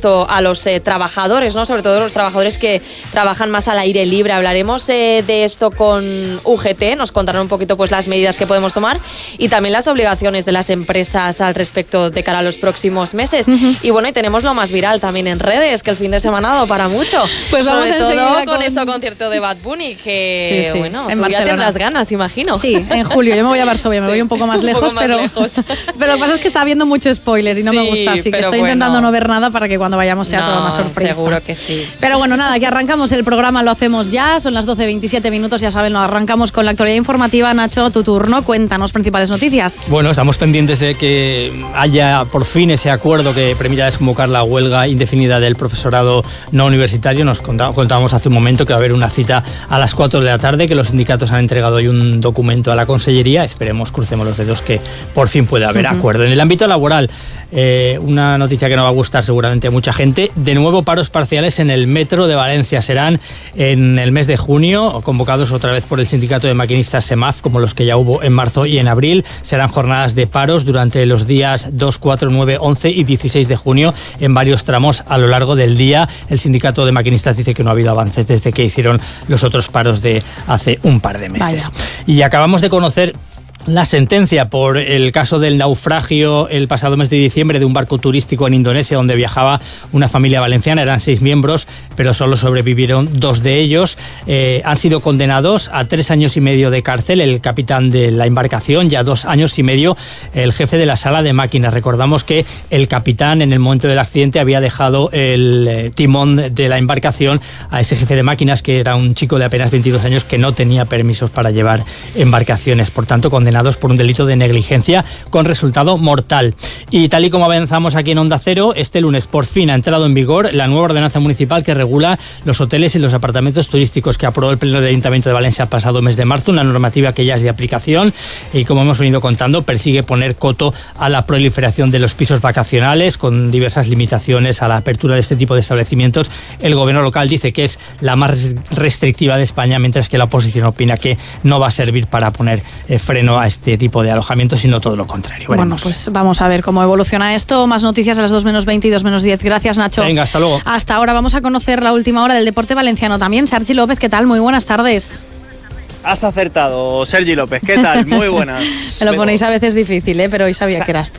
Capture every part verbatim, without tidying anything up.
supuesto, a los eh, trabajadores, ¿no? Sobre todo los trabajadores que trabajan más al aire libre. Hablaremos eh, de esto con U G T, nos contarán un poquito pues las medidas que podemos tomar y también las obligaciones de las empresas al respecto de cara a los próximos meses. Uh-huh. Y bueno, y tenemos lo más viral también en redes, que el fin de semana ha dado para mucho. Pues vamos sobre todo con, con ese concierto de Bad Bunny, que sí, sí, bueno, en tú Barcelona. Ya tendrás ganas, imagino. Sí, en julio. Yo me voy a Varsovia, me sí, voy un poco más lejos, poco más pero, lejos. pero lo que pasa es que está habiendo mucho spoiler y no sí, me gusta, así que estoy bueno. intentando no ver nada para que cuando vayamos sea no, toda una sorpresa. Seguro que sí. Pero bueno, nada, que arrancamos el programa, lo hacemos ya, son las doce veintisiete minutos, ya saben, lo arrancamos con la actualidad informativa. Nacho, tu turno, cuéntanos principales noticias. Bueno, estamos pendientes de que haya por fin ese acuerdo que permita desconvocar la huelga indefinida del profesorado no universitario. Nos contábamos hace un momento que va a haber una cita a las cuatro de la tarde, que los sindicatos han entregado hoy un documento a la Consellería. Esperemos, crucemos los dedos, que por fin pueda haber uh-huh. acuerdo. En el ámbito laboral, eh, una noticia que no va a gustar seguramente a mucha gente. De nuevo, paros parciales en el metro de Valencia. Serán en el mes de junio, convocados otra vez por el sindicato de maquinistas SEMAF, como los que ya hubo en marzo y en abril. Serán jornadas de paros durante los días dos, cuatro, nueve, once y dieciséis de junio en varios tramos a lo largo del día. El sindicato de maquinistas dice que no ha habido avances desde que hicieron los otros paros de hace un par de meses. Vaya. Y acabamos de conocer la sentencia por el caso del naufragio el pasado mes de diciembre de un barco turístico en Indonesia donde viajaba una familia valenciana. Eran seis miembros, pero solo sobrevivieron dos de ellos. Eh, han sido condenados a tres años y medio de cárcel el capitán de la embarcación y a dos años y medio el jefe de la sala de máquinas. Recordamos que el capitán en el momento del accidente había dejado el eh, timón de la embarcación a ese jefe de máquinas, que era un chico de apenas veintidós años que no tenía permisos para llevar embarcaciones. Por tanto, condenados por un delito de negligencia con resultado mortal. Y tal y como avanzamos aquí en Onda Cero, este lunes por fin ha entrado en vigor la nueva ordenanza municipal que regula los hoteles y los apartamentos turísticos, que aprobó el Pleno del Ayuntamiento de Valencia el pasado mes de marzo, una normativa que ya es de aplicación y, como hemos venido contando, persigue poner coto a la proliferación de los pisos vacacionales con diversas limitaciones a la apertura de este tipo de establecimientos. El gobierno local dice que es la más restrictiva de España, mientras que la oposición opina que no va a servir para poner eh, freno a este tipo de alojamiento, sino todo lo contrario. Veremos. Bueno, pues vamos a ver cómo evoluciona esto. Más noticias a las dos menos veinte y dos menos diez. Gracias, Nacho. Venga, hasta luego. Hasta ahora vamos a conocer la última hora del deporte valenciano también. Sergi López, ¿qué tal? Muy buenas tardes. Has acertado, Sergi López. ¿Qué tal? Muy buenas. Me lo ponéis a veces difícil, ¿eh? Pero hoy sabía Sa- que eras tú.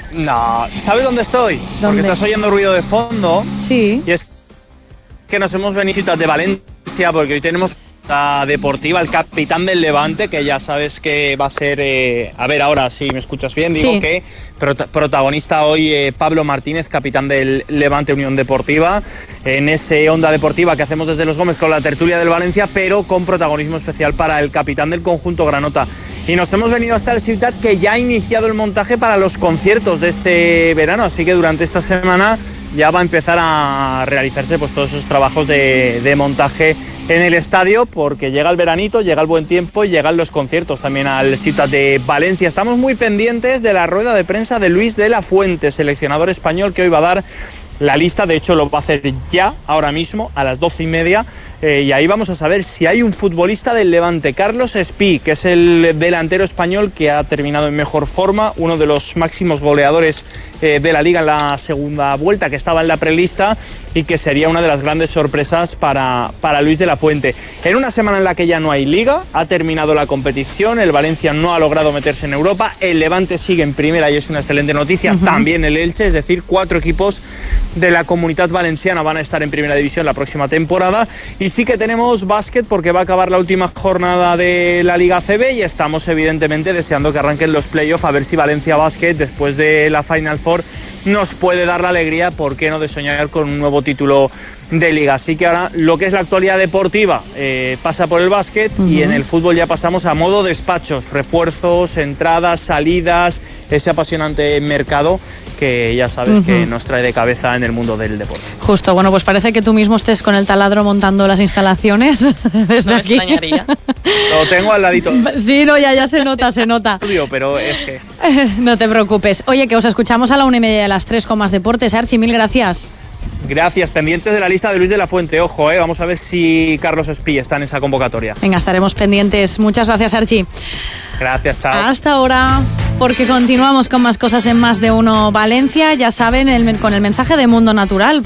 No, ¿sabes dónde estoy? ¿Dónde? Porque estás oyendo ruido de fondo. Sí. Y es que nos hemos venido de Valencia porque hoy tenemos la deportiva, el capitán del Levante, que ya sabes que va a ser, eh, a ver ahora si me escuchas bien, digo sí. que prota- protagonista hoy eh, Pablo Martínez, capitán del Levante Unión Deportiva, en ese Onda Deportiva que hacemos desde Los Gómez con la tertulia del Valencia, pero con protagonismo especial para el capitán del conjunto granota. Y nos hemos venido hasta el Ciutat, que ya ha iniciado el montaje para los conciertos de este verano, así que durante esta semana ya va a empezar a realizarse pues todos esos trabajos de, de montaje en el estadio, porque llega el veranito, llega el buen tiempo y llegan los conciertos también al Ciutat de Valencia. Estamos muy pendientes de la rueda de prensa de Luis de la Fuente, seleccionador español, que hoy va a dar la lista. De hecho lo va a hacer ya, ahora mismo, a las doce y media, eh, y ahí vamos a saber si hay un futbolista del Levante, Carlos Espí, que es el delantero español que ha terminado en mejor forma, uno de los máximos goleadores eh, de la Liga en la segunda vuelta, que estaba en la prelista y que sería una de las grandes sorpresas para, para Luis de la Fuente. En una semana en la que ya no hay Liga, ha terminado la competición, el Valencia no ha logrado meterse en Europa, el Levante sigue en primera y es una excelente noticia, uh-huh. También el Elche, es decir, cuatro equipos de la Comunitat Valenciana van a estar en primera división la próxima temporada. Y sí que tenemos básquet, porque va a acabar la última jornada de la Liga A C B y estamos evidentemente deseando que arranquen los playoffs, a ver si Valencia Basket, después de la Final Four, nos puede dar la alegría, por qué no, de soñar con un nuevo título de Liga. Así que ahora lo que es la actualidad deportiva eh, pasa por el básquet, uh-huh. Y en el fútbol ya pasamos a modo despachos, refuerzos, entradas, salidas, ese apasionante mercado que ya sabes uh-huh. que nos trae de cabeza en el mundo del deporte. Justo, bueno, pues parece que tú mismo estés con el taladro montando las instalaciones desde no me aquí. extrañaría. Lo tengo al ladito. Sí, no, ya, ya se nota, se nota. Pero es que... No te preocupes. Oye, que os escuchamos a la una y media de las tres con más deportes. Archi, mil gracias. Gracias, pendientes de la lista de Luis de la Fuente. Ojo, eh, vamos a ver si Carlos Espí está en esa convocatoria. Venga, estaremos pendientes. Muchas gracias, Archi. Gracias, chao. Hasta ahora, porque continuamos con más cosas en Más de Uno Valencia. Ya saben, el, con el mensaje de Mundo Natural.